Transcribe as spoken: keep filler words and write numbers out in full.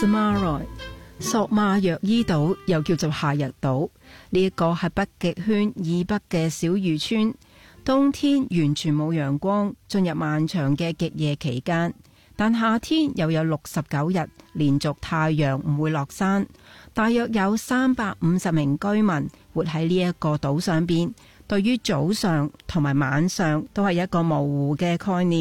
Smaroi。索馬約伊島又叫做夏日島，呢一個係北極圈以北嘅小漁村。冬天完全冇陽光，進入漫長嘅極夜期間，但夏天又有六十九日連續太陽唔會落山。大約有三百五十名居民活喺呢一個島上邊，對於早上同埋晚上都係一個模糊嘅概念。